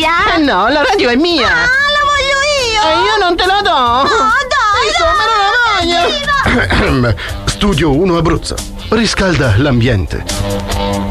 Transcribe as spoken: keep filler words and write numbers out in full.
via? Eh no, la radio è mia! Ah, la voglio io! E io non te la do! No, dai, Insomma, non la voglio! Studio uno Abruzzo. Riscalda l'ambiente.